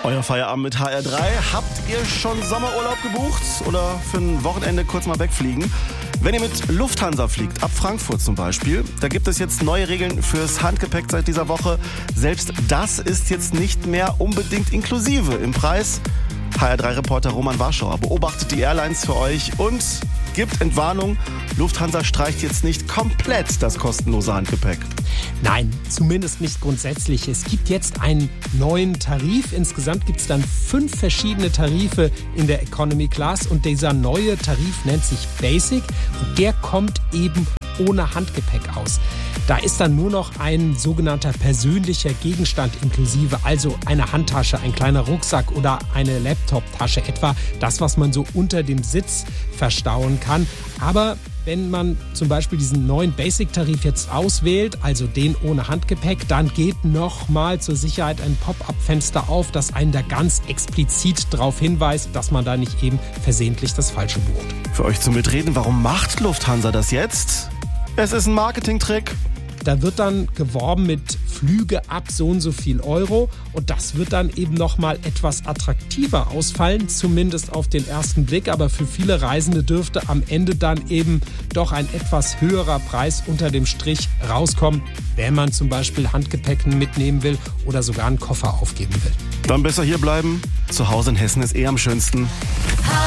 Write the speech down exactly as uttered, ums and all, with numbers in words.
Euer Feierabend mit H R drei. Habt ihr schon Sommerurlaub gebucht oder für ein Wochenende kurz mal wegfliegen? Wenn ihr mit Lufthansa fliegt, ab Frankfurt zum Beispiel, da gibt es jetzt neue Regeln fürs Handgepäck seit dieser Woche. Selbst das ist jetzt nicht mehr unbedingt inklusive im Preis. H R drei-Reporter Roman Warschauer beobachtet die Airlines für euch und gibt Entwarnung. Lufthansa streicht jetzt nicht komplett das kostenlose Handgepäck. Nein, zumindest nicht grundsätzlich. Es gibt jetzt einen neuen Tarif. Insgesamt gibt es dann fünf verschiedene Tarife in der Economy Class und dieser neue Tarif nennt sich Basic und der kommt eben ohne Handgepäck aus. Da ist dann nur noch ein sogenannter persönlicher Gegenstand inklusive, also eine Handtasche, ein kleiner Rucksack oder eine Laptoptasche, etwa das, was man so unter dem Sitz verstauen kann. Aber wenn man zum Beispiel diesen neuen Basic-Tarif jetzt auswählt, also den ohne Handgepäck, dann geht nochmal zur Sicherheit ein Pop-up-Fenster auf, das einen da ganz explizit darauf hinweist, dass man da nicht eben versehentlich das Falsche bucht. Für euch zum Mitreden, warum macht Lufthansa das jetzt? Es ist ein Marketingtrick. Da wird dann geworben mit Flüge ab so und so viel Euro und das wird dann eben nochmal etwas attraktiver ausfallen, zumindest auf den ersten Blick. Aber für viele Reisende dürfte am Ende dann eben doch ein etwas höherer Preis unter dem Strich rauskommen, wenn man zum Beispiel Handgepäck mitnehmen will oder sogar einen Koffer aufgeben will. Dann besser hier bleiben. Zu Hause in Hessen ist eh am schönsten.